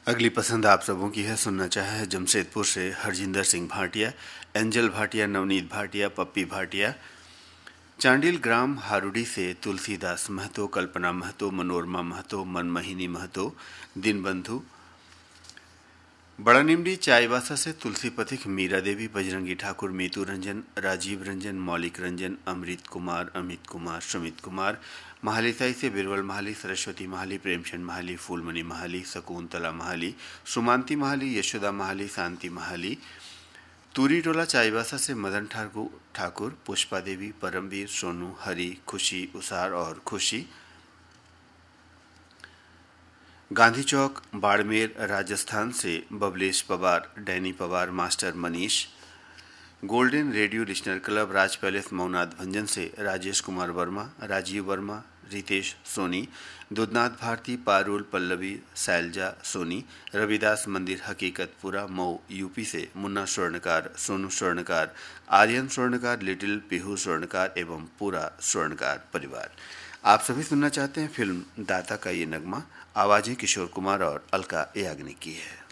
अगली पसंद आप सबों की है। सुनना चाहे है जमशेदपुर से हरजिंदर सिंह भाटिया, एंजल भाटिया, नवनीत भाटिया, पप्पी भाटिया। चांडिल ग्राम हारुडी से तुलसीदास महतो, कल्पना महतो, मनोरमा महतो, मनमोहिनी महतो, दीनबंधु। बड़ा निमडी चाईबासा से तुलसी पथिक, मीरा देवी, बजरंगी ठाकुर, मीतू रंजन, राजीव रंजन, मौलिक रंजन, अमृत कुमार, अमित कुमार, सुमित कुमार। महालिसाई से बिरवल महाली, सरस्वती महाली, प्रेमचंद महाली, फूलमणि महाली, शकुंतला महाली, सुमांति महाली, यशोदा महाली, शांति महाली। तूरी टोला चाईबासा से मदन ठाकुर, पुष्पा देवी, परमवीर, सोनू, हरी, खुशी, उसार और खुशी। गांधी चौक बाड़मेर राजस्थान से बबलेश पवार, डैनी Pawar, master Manish. Golden radio listener club राज पैलेस मौनाथ भंजन से राजेश कुमार वर्मा, राजीव वर्मा, रितेश सोनी। दुधनाथ भारती, पारुल, पल्लवी, शैलजा सोनी। रविदास मंदिर हकीकतपुरा मऊ यूपी से मुन्ना स्वर्णकार, सोनू स्वर्णकार, आर्यन स्वर्णकार, लिटिल पिहू स्वर्णकार एवं पूरा स्वर्णकार परिवार। आप सभी सुनना चाहते हैं फिल्म दाता का ये नगमा। आवाजें किशोर कुमार और अलका याग्निक की है।